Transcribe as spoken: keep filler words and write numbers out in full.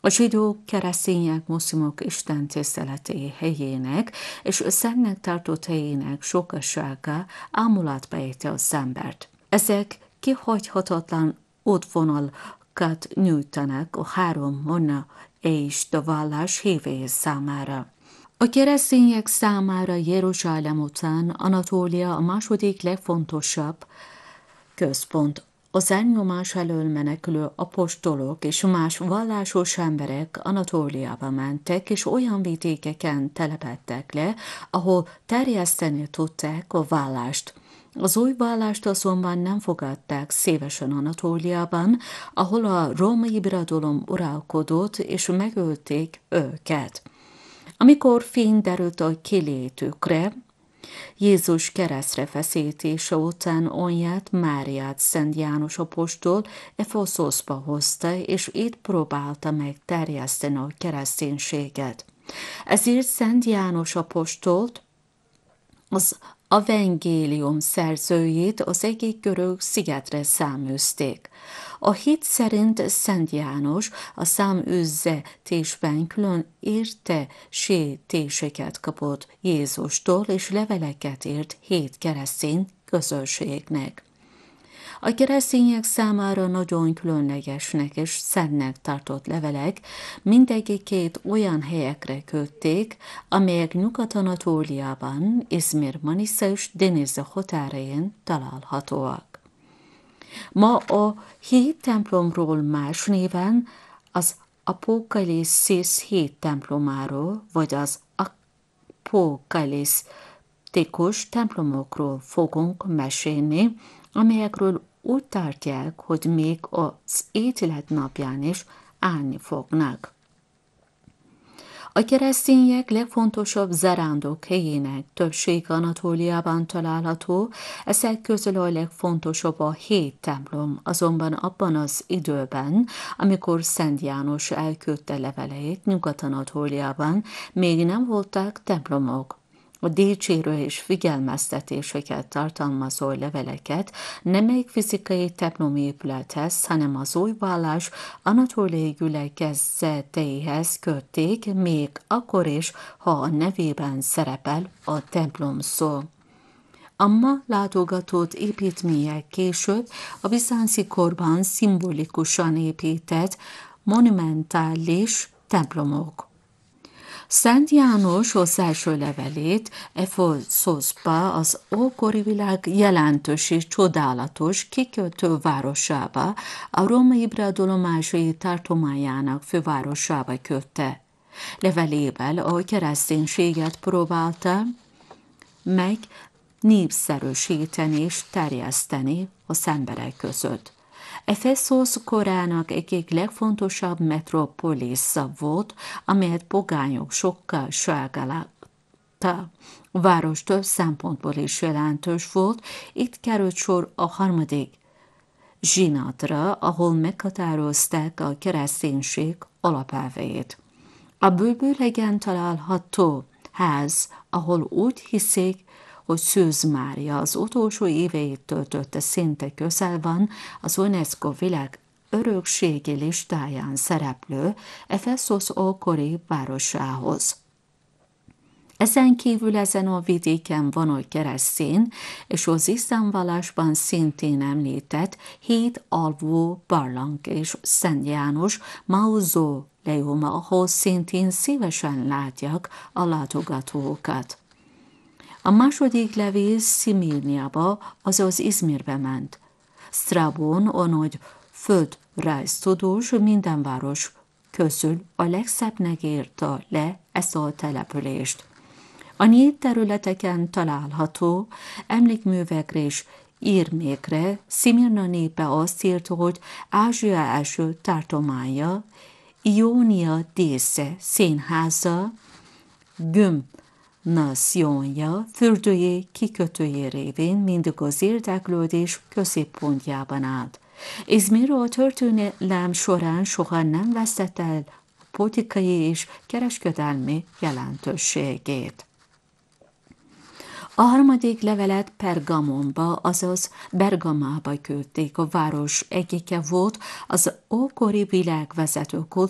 A zsidók, keresztények, muszlimok Isten tiszteleti helyének és szentnek tartott helyének sokasága ámulatba ejti az embert. Ezek kihagyhatatlan útvonalakat nyújtanak a három monoteista vallás hívei számára. A keresztények számára Jeruzsálem után Anatólia a második legfontosabb központ. Az elnyomás elől menekülő apostolok és más vallásos emberek Anatóliába mentek, és olyan vidékeken telepedtek le, ahol terjeszteni tudták a vallást. Az új vallást azonban nem fogadták szívesen Anatóliában, ahol a római birodalom uralkodott, és megölték őket. Amikor fény derült a kilétükre, Jézus keresztre feszítése után anyját, Máriát Szent János apostol Efeszoszba hozta, és itt próbálta meg terjeszteni a kereszténységet. Ezért Szent János apostolt, az evangélium szerzőjét az egyik görög szigetre száműzték. A hit szerint Szent János a száműzetésben külön értesítéseket kapott Jézustól, és leveleket írt hét keresztény közösségnek. A keresztények számára nagyon különlegesnek és szentnek tartott levelek mindegyikét olyan helyekre küldték, amelyek Nyugat-Anatóliában, Izmir, Manisa és Denizli határain találhatóak. Ma a hét templomról más néven az Apokalipszis hét templomáról, vagy az apokaliptikus templomokról fogunk mesélni, amelyekről úgy tartják, hogy még az ítélet napján is állni fognak. A keresztények legfontosabb zarándok helyének többség Anatóliában található, ezek közül a legfontosabb a hét templom, azonban abban az időben, amikor Szent János elküldte leveleit Nyugat-Anatóliában, még nem voltak templomok. A dicsérő és figyelmeztetéseket tartalmazó leveleket nem egy fizikai templomépülethez, hanem az új vallás anatóliai gyülekezeteihez kötték, még akkor is, ha a nevében szerepel a templom szó. A ma látogatott építmények később a bizánci korban szimbolikusan épített monumentális templomok. Szent János az első levelét Efeszoszba, az ókori világ jelentős és csodálatos kikötő városába, a római birodalom második tartományának fővárosába kötte. Levelével a kereszténységet próbálta meg népszerűsíteni és terjeszteni az emberek között. Efeszosz korának egyik legfontosabb metropolisza volt, amelyet pogányok sokkal sárgálta. A város több szempontból is jelentős volt, itt került sor a harmadik zsinatra, ahol meghatározták a kereszténység alapelveit. A bőbőlegen található ház, ahol úgy hiszik, hogy Szűz Mária az utolsó éveit töltötte, szinte közel van az UNESCO világ örökségi listáján szereplő Efeszosz ókori városához. Ezen kívül ezen a vidéken van a keresztény, és az iszlám vallásban szintén említett hét alvó barlang és Szent János mauzóleuma, ahol szintén szívesen látják a látogatókat. A második levél Szimírniába, azaz Izmirbe ment. Sztrabón, a nagy földrajztudós, minden város közül a legszebbnek írta le ezt a települést. A négy területeken található emlékművekre és írmékre Szimirna népe azt írta, hogy Ázsia első tartománya, Iónia désze színháza, Güm naciónja, fürdőjé, kikötőjé révén mindig az érdeklődés középpontjában állt. Izmir a történelem során soha nem vesztett el a politikai és kereskedelmi jelentőségét. A harmadik levelet Pergamonba, azaz Bergamába küldték. A város egyike volt az ókori világvezető